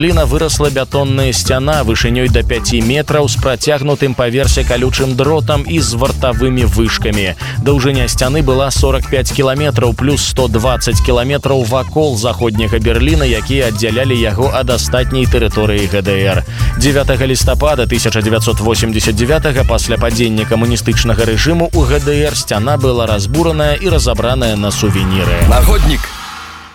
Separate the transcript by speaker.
Speaker 1: Берліна вырасла бетонная сцяна вышынёй до 5 метраў з працягнутым паверсе калючым дротам і з вартавымі вышкамі. Даўжыня сцяны была 45 кіламетраў плюс 120 кіламетраў вакол заходняга Берліна, якія аддзялялі яго ад астатняй тэрыторыі ГДР. 9 лістапада 1989 пасля падзення камуністычнага рэжыму у ГДР сцяна была разбураная і разабраная на сувеніры.
Speaker 2: Нагоднік!